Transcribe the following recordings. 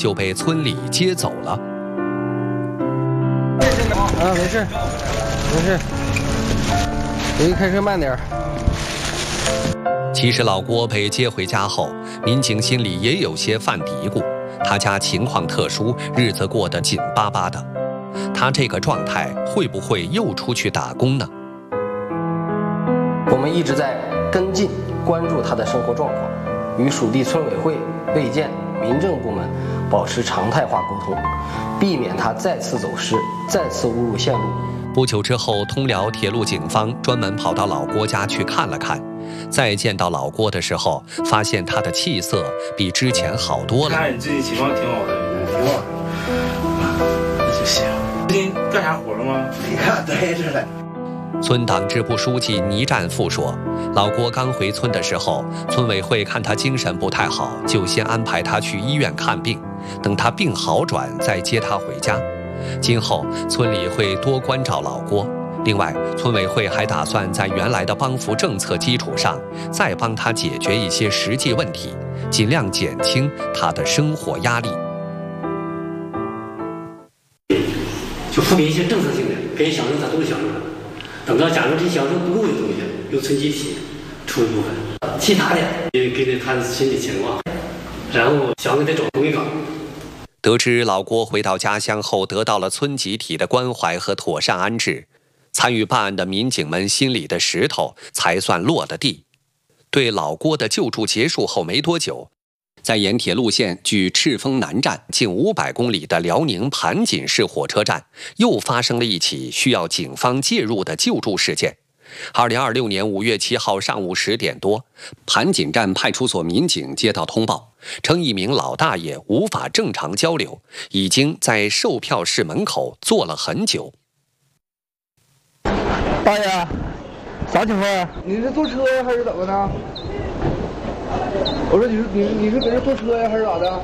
就被村里接走了。 没事，没事，回去开车慢点。 其实老郭被接回家后，民警心里也有些犯嘀咕，他家情况特殊，日子过得紧巴巴的，他这个状态会不会又出去打工呢？ 我们一直在跟进关注他的生活状况，与属地村委会、卫健、民政部门保持常态化沟通，避免他再次走失，再次误入陷阱。 不久之后，通辽铁路警方专门跑到老郭家去看了看，再见到老郭的时候，发现他的气色比之前好多了。 看你最近情况挺好的，挺好的，那就行。最近干啥活了吗？ 你看待着了。 村党支部书记倪占富说，老郭刚回村的时候，村委会看他精神不太好，就先安排他去医院看病，等他病好转再接他回家。今后村里会多关照老郭。另外，村委会还打算在原来的帮扶政策基础上，再帮他解决一些实际问题，尽量减轻他的生活压力。 就扶贫一些政策性的，该享受他都享受了。等到假如这享受不够的东西，由村集体出一部分，其他的也根据他的身体情况，然后想给他找公益岗。 得知老郭回到家乡后得到了村集体的关怀和妥善安置，参与办案的民警们心里的石头才算落了地。对老郭的救助结束后没多久，在沿铁路线距赤峰南站近500公里的辽宁盘锦市火车站，又发生了一起需要警方介入的救助事件。2026年5月7号上午10点多，盘锦站派出所民警接到通报，称一名老大爷无法正常交流，已经在售票室门口坐了很久。 大爷，啥情况？你是坐车呀，还是怎么的？我说你是搁这坐车呀，还是咋的？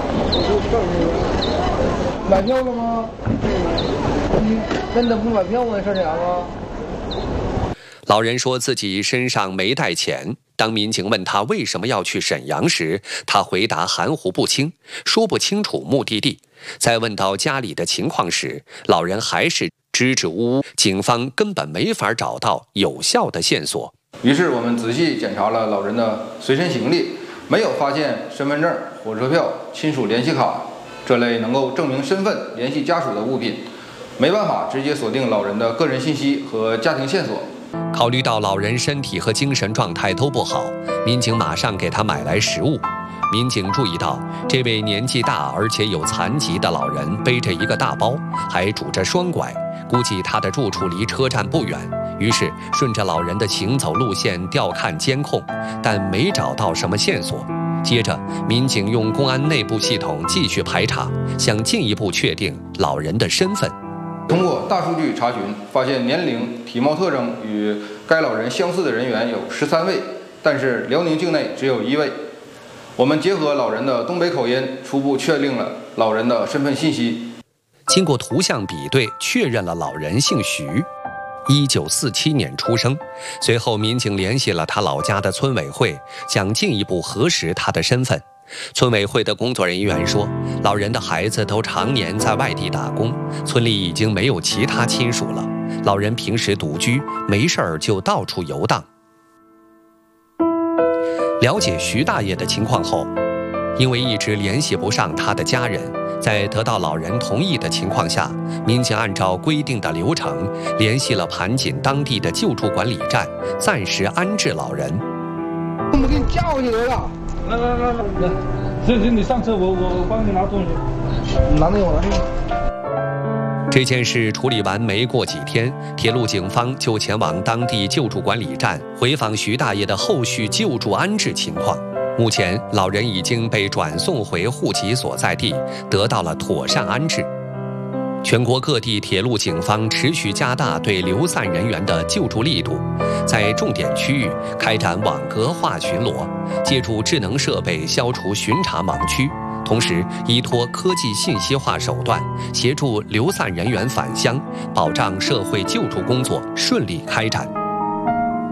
买票了吗？那你怎么不买票呢？上沈阳啊？ 老人说自己身上没带钱。当民警问他为什么要去沈阳时，他回答含糊不清，说不清楚目的地。在问到家里的情况时，老人还是支支吾吾，警方根本没法找到有效的线索。 于是我们仔细检查了老人的随身行李，没有发现身份证、火车票、亲属联系卡这类能够证明身份、联系家属的物品，没办法直接锁定老人的个人信息和家庭线索。 考虑到老人身体和精神状态都不好，民警马上给他买来食物。民警注意到，这位年纪大而且有残疾的老人背着一个大包，还拄着双拐，估计他的住处离车站不远。于是顺着老人的行走路线调看监控，但没找到什么线索。接着，民警用公安内部系统继续排查，想进一步确定老人的身份。 通过大数据查询，发现年龄、体貌特征与该老人相似的人员有13位，但是辽宁境内只有1位。我们结合老人的东北口音，初步确定了老人的身份信息。 经过图像比对，确认了老人姓徐，1947年出生。随后，民警联系了他老家的村委会，想进一步核实他的身份。村委会的工作人员说，老人的孩子都常年在外地打工，村里已经没有其他亲属了。老人平时独居，没事儿就到处游荡。了解徐大爷的情况后，因为一直联系不上他的家人，在得到老人同意的情况下，民警按照规定的流程联系了盘锦当地的救助管理站，暂时安置老人。 我们给你架过去得了。 来，这你上车，我帮你拿东西。 拿那个，我拿这个。 这件事处理完没过几天，铁路警方就前往当地救助管理站回访徐大爷的后续救助安置情况。目前，老人已经被转送回户籍所在地，得到了妥善安置。全国各地铁路警方持续加大对流散人员的救助力度，在重点区域开展网格化巡逻，借助智能设备消除巡查盲区，同时依托科技信息化手段，协助流散人员返乡，保障社会救助工作顺利开展。